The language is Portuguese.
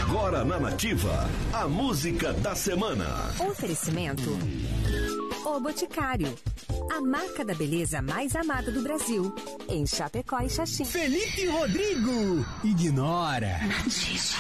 Agora na Nativa, a música da semana. Oferecimento O Boticário, a marca da beleza mais amada do Brasil, em Chapecó e Xaxim. Felipe Rodrigo, ignora.